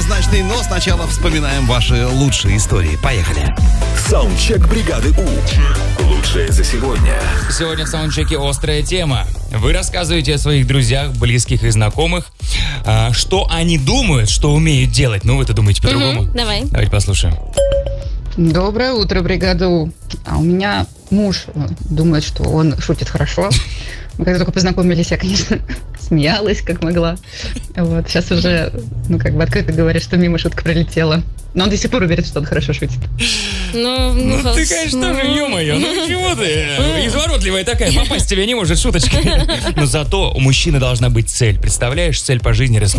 однозначный, но сначала вспоминаем ваши лучшие истории. Поехали. Саундчек бригады У. Лучшее за сегодня. Сегодня в саундчеке острая тема. Вы рассказываете о своих друзьях, близких и знакомых, что они думают, что умеют делать. Ну, вы-то думаете по-другому. Давай. Давайте послушаем. Доброе утро, бригада У. А у меня муж думает, что он шутит хорошо. Мы когда только познакомились, я, конечно, смеялась, как могла. Вот, сейчас уже, открыто говорит, что мимо шутка пролетела. Но он до сих пор уверен, что он хорошо шутит. Ну ты, конечно, тоже, ё-моё, ну чего ты? Изворотливая такая, попасть тебе не может шуточкой. Но зато у мужчины должна быть цель. Представляешь, цель по жизни